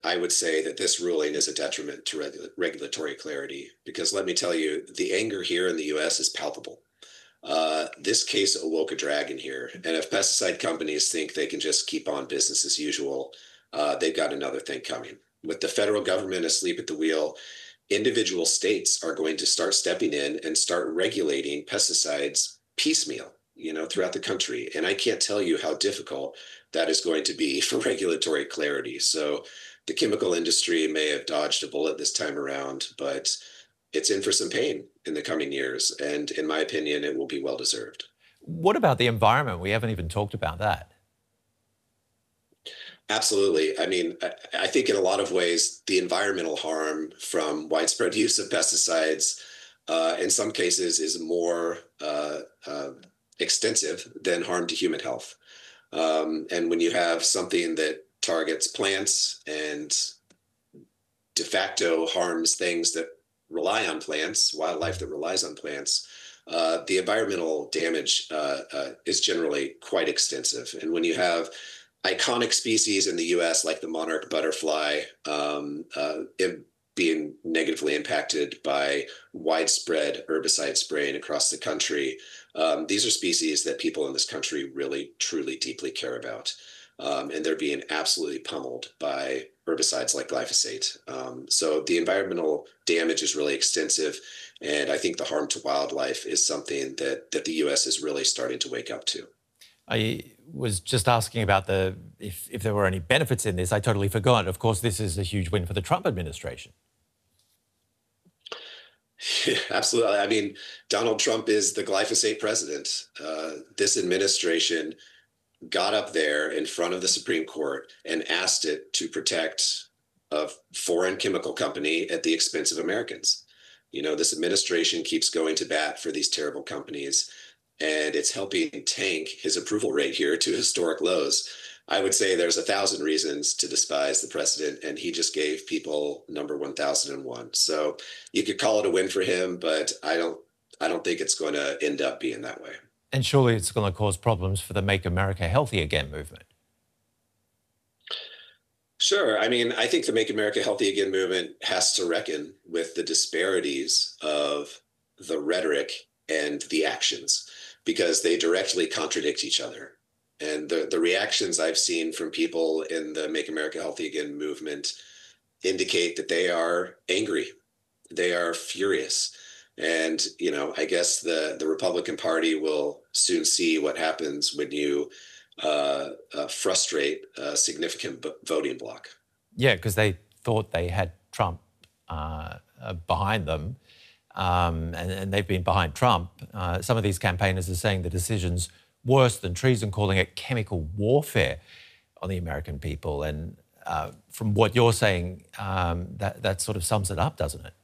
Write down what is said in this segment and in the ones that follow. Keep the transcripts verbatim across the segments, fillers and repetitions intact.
I would say that this ruling is a detriment to regu- regulatory clarity because let me tell you, the anger here in the U S is palpable. Uh, this case awoke a dragon here. And if pesticide companies think they can just keep on business as usual, uh, they've got another thing coming. With the federal government asleep at the wheel, individual states are going to start stepping in and start regulating pesticides piecemeal, you know, throughout the country. And I can't tell you how difficult that is going to be for regulatory clarity. So the chemical industry may have dodged a bullet this time around, but it's in for some pain in the coming years. And in my opinion, it will be well deserved. What about the environment? We haven't even talked about that. Absolutely. I mean, I, I think in a lot of ways, the environmental harm from widespread use of pesticides, uh, in some cases, is more uh, uh, extensive than harm to human health. Um, and when you have something that targets plants and de facto harms things that rely on plants, wildlife that relies on plants, uh, the environmental damage uh, uh, is generally quite extensive. And when you have iconic species in the U S like the monarch butterfly um, uh, it being negatively impacted by widespread herbicide spraying across the country, um, these are species that people in this country really, truly, deeply care about. Um, and they're being absolutely pummeled by herbicides like glyphosate. Um, so the environmental damage is really extensive. And I think the harm to wildlife is something that, that the U S is really starting to wake up to. I was just asking about the if, if there were any benefits in this. I totally forgot. Of course, this is a huge win for the Trump administration. Absolutely. I mean, Donald Trump is the glyphosate president. Uh, this administration got up there in front of the Supreme Court and asked it to protect a foreign chemical company at the expense of Americans. You know, this administration keeps going to bat for these terrible companies, and it's helping tank his approval rate here to historic lows. I would say there's a thousand reasons to despise the president, and he just gave people number one thousand one. So you could call it a win for him, but I don't, I don't think it's going to end up being that way. And surely it's going to cause problems for the Make America Healthy Again movement. Sure. I mean, I think the Make America Healthy Again movement has to reckon with the disparities of the rhetoric and the actions because they directly contradict each other. And the, the reactions I've seen from people in the Make America Healthy Again movement indicate that they are angry. They are furious. And, you know, I guess the, the Republican Party will soon see what happens when you uh, uh, frustrate a significant b- voting bloc. Yeah, because they thought they had Trump uh, uh, behind them, um, and, and they've been behind Trump. Uh, some of these campaigners are saying the decision's worse than treason, calling it chemical warfare on the American people. And uh, from what you're saying, um, that, that sort of sums it up, doesn't it?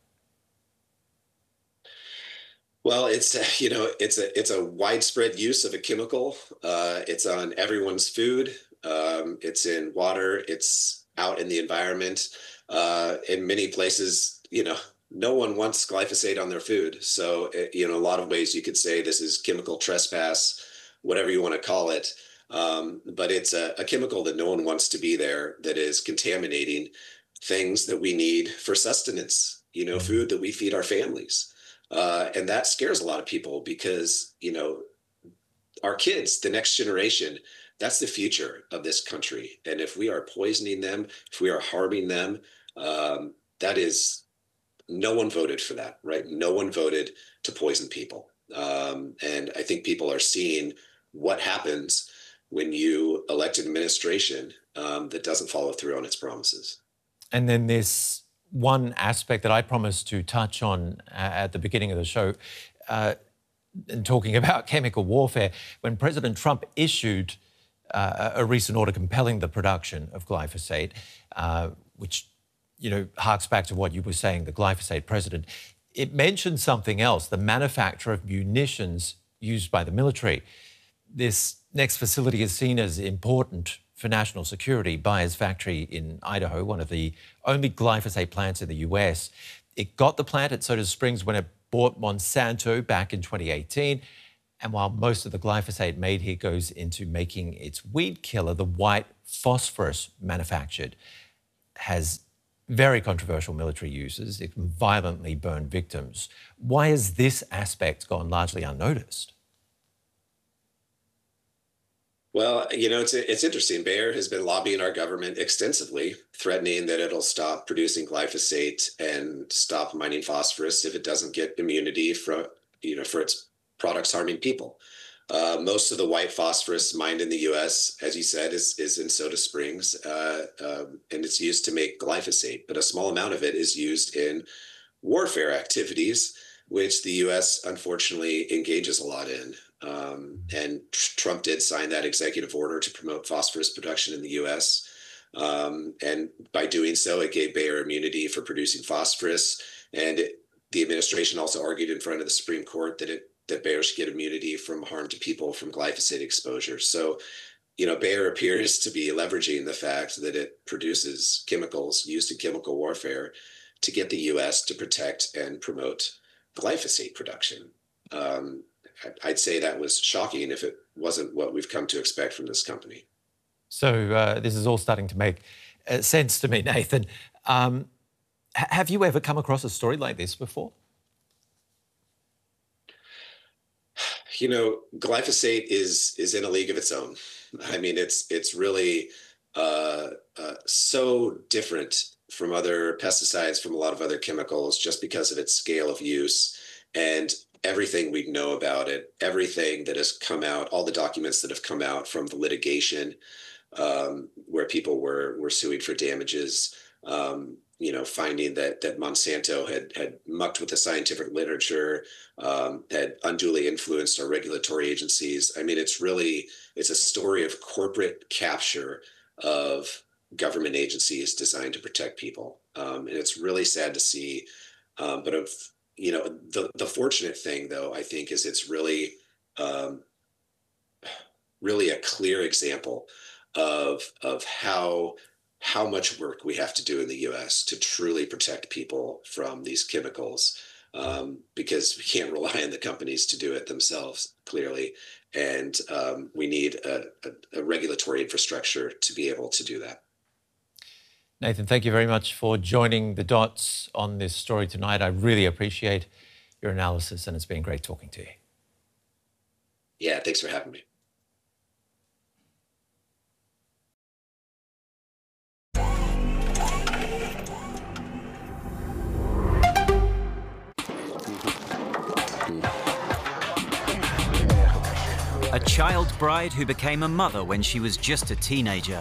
Well, it's uh, you know it's a it's a widespread use of a chemical. Uh, it's on everyone's food. Um, it's in water. It's out in the environment. Uh, in many places, you know, no one wants glyphosate on their food. So, uh, you know, a lot of ways you could say this is chemical trespass, whatever you want to call it. Um, but it's a, a chemical that no one wants to be there that is contaminating things that we need for sustenance. You know, food that we feed our families. Uh, and that scares a lot of people because, you know, our kids, the next generation, that's the future of this country. And if we are poisoning them, if we are harming them, um, that is, no one voted for that, right? No one voted to poison people. Um, and I think people are seeing what happens when you elect an administration um, that doesn't follow through on its promises. And then this one aspect that I promised to touch on uh, at the beginning of the show, uh, and talking about chemical warfare, when President Trump issued uh, a recent order compelling the production of glyphosate, uh, which, you know, harks back to what you were saying, the glyphosate precedent, it mentioned something else, the manufacture of munitions used by the military. This next facility is seen as important for national security. Bayer's factory in Idaho, one of the only glyphosate plants in the U S. It got the plant at Soda Springs when it bought Monsanto back in twenty eighteen. And while most of the glyphosate made here goes into making its weed killer, the white phosphorus manufactured. has very controversial military uses. It can violently burn victims. Why has this aspect gone largely unnoticed? Well, you know, it's it's interesting. Bayer has been lobbying our government extensively, threatening that it'll stop producing glyphosate and stop mining phosphorus if it doesn't get immunity from, you know, for its products harming people. Uh, most of the white phosphorus mined in the U S, as you said, is is in Soda Springs, uh, um, and it's used to make glyphosate. But a small amount of it is used in warfare activities, which the U S unfortunately engages a lot in. Um, and Trump did sign that executive order to promote phosphorus production in the U S. Um, and by doing so, it gave Bayer immunity for producing phosphorus. And it, the administration also argued in front of the Supreme Court that it that Bayer should get immunity from harm to people from glyphosate exposure. So, you know, Bayer appears to be leveraging the fact that it produces chemicals used in chemical warfare to get the U S to protect and promote glyphosate production. Um, I'd say that was shocking if it wasn't what we've come to expect from this company. So uh, this is all starting to make uh, sense to me, Nathan. Um, have you ever come across a story like this before? You know, glyphosate is is in a league of its own. I mean, it's it's really uh, uh, so different from other pesticides, from a lot of other chemicals, just because of its scale of use and everything we know about it, everything that has come out, all the documents that have come out from the litigation um, where people were were suing for damages. Um, you know, finding that that Monsanto had had mucked with the scientific literature, um, had unduly influenced our regulatory agencies. I mean, it's really, it's a story of corporate capture of government agencies designed to protect people. Um, and it's really sad to see. Um, but, of, you know, the, the fortunate thing, though, I think, is it's really, um, really a clear example of, of how how much work we have to do in the U S to truly protect people from these chemicals, um, because we can't rely on the companies to do it themselves, clearly. And um, we need a, a, a regulatory infrastructure to be able to do that. Nathan, thank you very much for joining the dots on this story tonight. I really appreciate your analysis, and it's been great talking to you. Yeah, thanks for having me. A child bride who became a mother when she was just a teenager.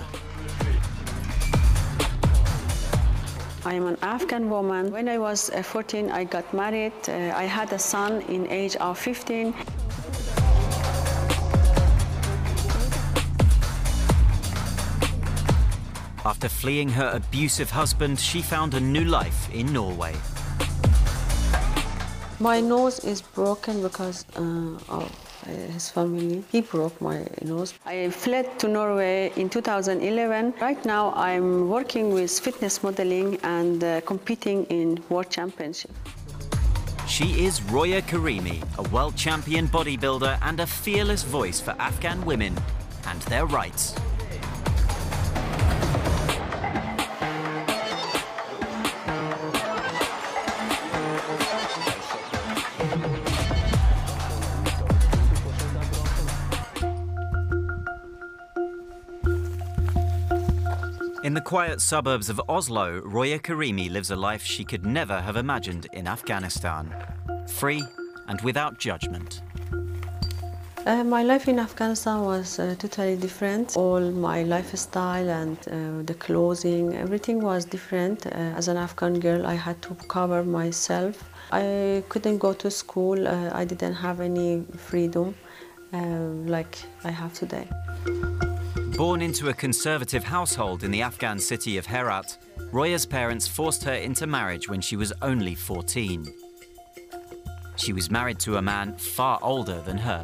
I am an Afghan woman. When I was uh, fourteen, I got married. Uh, I had a son in age of fifteen. After fleeing her abusive husband, she found a new life in Norway. My nose is broken because uh, of his family. He broke my nose. I fled to Norway in two thousand eleven. Right now I'm working with fitness modeling and uh, competing in World Championship. She is Roya Karimi, a world champion bodybuilder and a fearless voice for Afghan women and their rights. In the quiet suburbs of Oslo, Roya Karimi lives a life she could never have imagined in Afghanistan. Free and without judgment. Uh, my life in Afghanistan was uh, totally different. All my lifestyle and uh, the clothing, everything was different. Uh, as an Afghan girl, I had to cover myself. I couldn't go to school. Uh, I didn't have any freedom uh, like I have today. Born into a conservative household in the Afghan city of Herat, Roya's parents forced her into marriage when she was only fourteen. She was married to a man far older than her.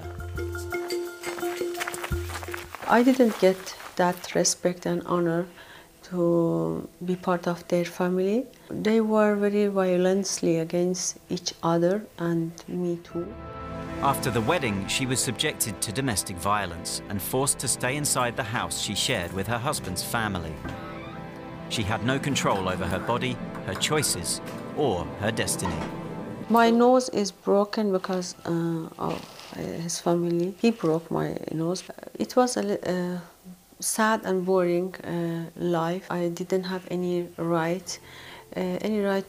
I didn't get that respect and honor to be part of their family. They were very violently against each other and me too. After the wedding, she was subjected to domestic violence and forced to stay inside the house she shared with her husband's family. She had no control over her body, her choices, or her destiny. My nose is broken because uh, of his family. He broke my nose. It was a uh, sad and boring uh, life. I didn't have any right, uh, any right